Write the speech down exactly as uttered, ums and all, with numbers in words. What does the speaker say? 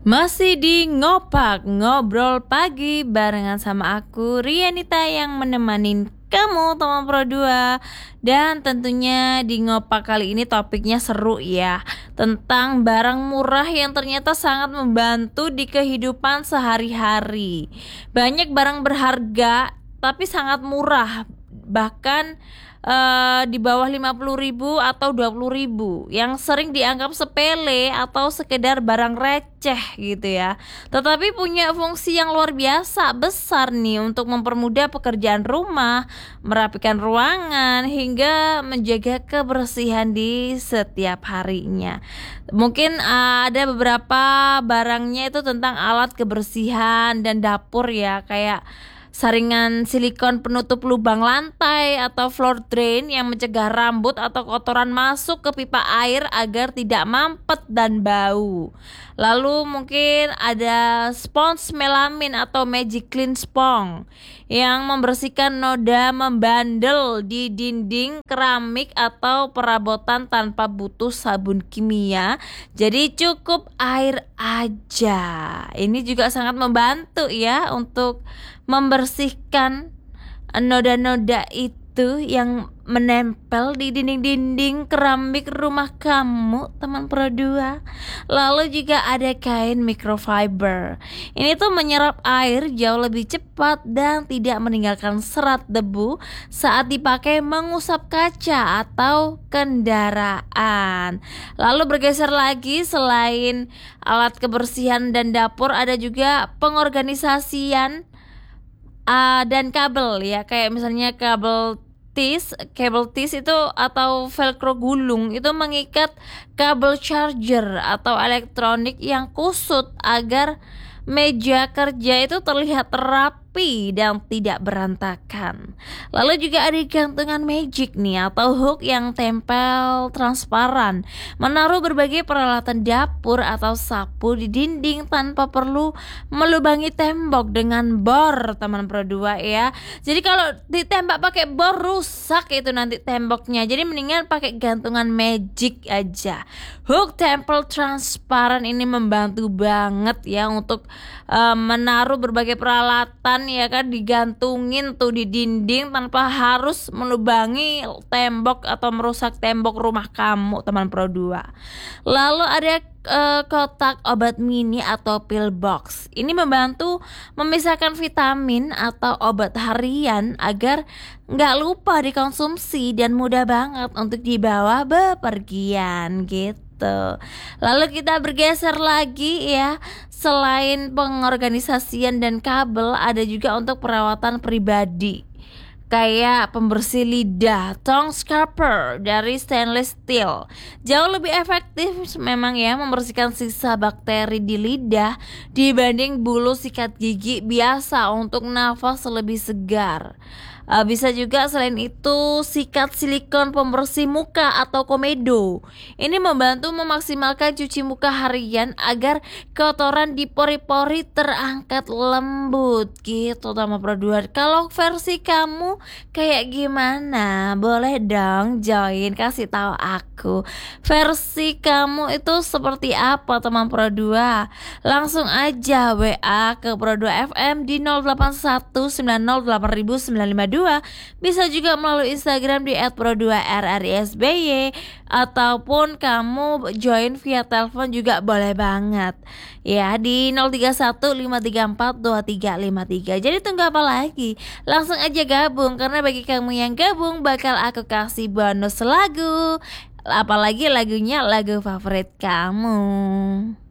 Masih di Ngopak, ngobrol pagi barengan sama aku Rianita yang menemani kamu teman Pro dua. Dan tentunya di Ngopak kali ini topiknya seru ya, tentang barang murah yang ternyata sangat membantu di kehidupan sehari-hari. Banyak barang berharga tapi sangat murah, bahkan eh, di bawah lima puluh ribu atau dua puluh ribu, yang sering dianggap sepele atau sekedar barang receh gitu ya, tetapi punya fungsi yang luar biasa besar nih untuk mempermudah pekerjaan rumah, merapikan ruangan, hingga menjaga kebersihan di setiap harinya. Mungkin eh, ada beberapa barangnya itu tentang alat kebersihan dan dapur ya, kayak saringan silikon penutup lubang lantai atau floor drain yang mencegah rambut atau kotoran masuk ke pipa air agar tidak mampet dan bau. Lalu mungkin ada spons melamin atau magic clean sponge yang membersihkan noda membandel di dinding keramik atau perabotan tanpa butuh sabun kimia. Jadi cukup air aja. Ini juga sangat membantu ya untuk membersihkan noda-noda itu yang menempel di dinding-dinding keramik rumah kamu teman Pro dua. Lalu juga ada kain microfiber. Ini tuh menyerap air jauh lebih cepat dan tidak meninggalkan serat debu saat dipakai mengusap kaca atau kendaraan. Lalu bergeser lagi, selain alat kebersihan dan dapur, ada juga pengorganisasian uh, dan kabel ya, kayak misalnya kabel tis, kabel tis itu atau velcro gulung itu mengikat kabel charger atau elektronik yang kusut agar meja kerja itu terlihat rapi dan tidak berantakan. Lalu juga ada gantungan magic nih atau hook yang tempel transparan, menaruh berbagai peralatan dapur atau sapu di dinding tanpa perlu melubangi tembok dengan bor teman Pro dua ya. Jadi kalau ditembak pakai bor rusak itu nanti temboknya. Jadi mendingan pakai gantungan magic aja. Hook tempel transparan ini membantu banget ya untuk uh, menaruh berbagai peralatan ya kan, digantungin tuh di dinding tanpa harus melubangi tembok atau merusak tembok rumah kamu teman Pro dua. Lalu ada uh, kotak obat mini atau pill box. Ini membantu memisahkan vitamin atau obat harian agar nggak lupa dikonsumsi dan mudah banget untuk dibawa bepergian gitu. Lalu kita bergeser lagi ya, selain pengorganisasian dan kabel, ada juga untuk perawatan pribadi kayak pembersih lidah tongue scraper dari stainless steel. Jauh lebih efektif memang ya membersihkan sisa bakteri di lidah dibanding bulu sikat gigi biasa untuk nafas lebih segar. Uh, bisa juga selain itu sikat silikon pembersih muka atau komedo. Ini membantu memaksimalkan cuci muka harian agar kotoran di pori-pori terangkat lembut gitu teman Pro dua. Kalau versi kamu kayak gimana? Boleh dong join, kasih tahu aku versi kamu itu seperti apa teman Pro dua. Langsung aja W A ke Pro dua F M di nol delapan satu sembilan nol delapan sembilan lima dua. Bisa juga melalui Instagram di et pro dua r r i s b y, ataupun kamu join via telepon juga boleh banget ya di nol tiga satu lima tiga empat dua tiga lima tiga. Jadi tunggu apa lagi? Langsung aja gabung, karena bagi kamu yang gabung bakal aku kasih bonus lagu, apalagi lagunya lagu favorit kamu.